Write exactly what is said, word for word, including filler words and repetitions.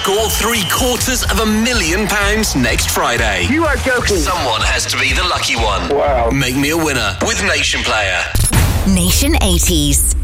score three quarters of a million pounds next Friday. You are joking. Someone has to be the lucky one. Wow. Make me a winner with Nation Player. Nation eighties.